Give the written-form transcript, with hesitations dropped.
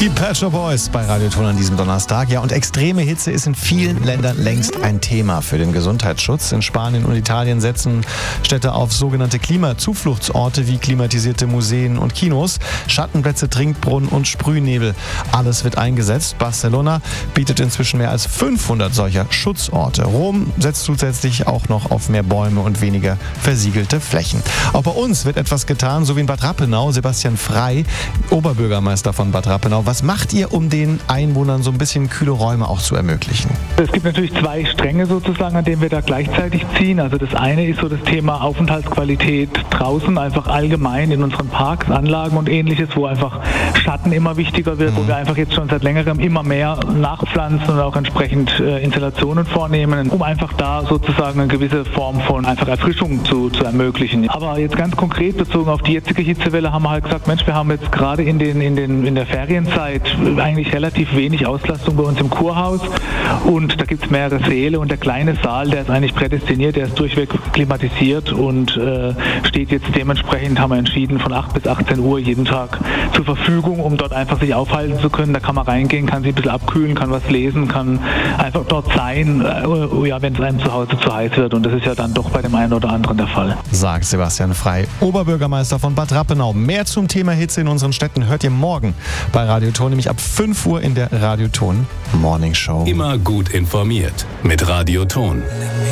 Die Pet Shop Boys bei Radio Ton an diesem Donnerstag. Ja, und extreme Hitze ist in vielen Ländern längst ein Thema für den Gesundheitsschutz. In Spanien und Italien setzen Städte auf sogenannte Klimazufluchtsorte wie klimatisierte Museen und Kinos, Schattenplätze, Trinkbrunnen und Sprühnebel. Alles wird eingesetzt. Barcelona bietet inzwischen mehr als 500 solcher Schutzorte. Rom setzt zusätzlich auch noch auf mehr Bäume und weniger versiegelte Flächen. Auch bei uns wird etwas getan, so wie in Bad Rappenau. Sebastian Frey, Oberbürgermeister von Bad Rappenau. Was macht ihr, um den Einwohnern so ein bisschen kühle Räume auch zu ermöglichen? Es gibt natürlich zwei Stränge sozusagen, an denen wir da gleichzeitig ziehen. Also das eine ist so das Thema Aufenthaltsqualität draußen, einfach allgemein in unseren Parks, Anlagen und Ähnliches, wo einfach Schatten immer wichtiger wird, wo wir einfach jetzt schon seit längerem immer mehr nachpflanzen und auch entsprechend Installationen vornehmen, um einfach da sozusagen eine gewisse Form von einfach Erfrischung zu ermöglichen. Aber jetzt ganz konkret bezogen auf die jetzige Hitzewelle haben wir halt gesagt, Mensch, wir haben jetzt gerade in der Ferienzeit eigentlich relativ wenig Auslastung bei uns im Kurhaus und da gibt es mehrere Säle und der kleine Saal, der ist eigentlich prädestiniert, der ist durchweg klimatisiert und steht jetzt dementsprechend, haben wir entschieden, von 8 bis 18 Uhr jeden Tag zur Verfügung, um dort einfach sich aufhalten zu können. Da kann man reingehen, kann sich ein bisschen abkühlen, kann was lesen, kann einfach dort sein, ja, wenn es einem zu Hause zu heiß wird, und das ist ja dann doch bei dem einen oder anderen der Fall. Sagt Sebastian Frey, Oberbürgermeister von Bad Rappenau. Mehr zum Thema Hitze in unseren Städten hört ihr morgen bei Radio Ton, nämlich ab 5 Uhr in der Radio Ton Morning Show. Immer gut informiert mit Radio Ton.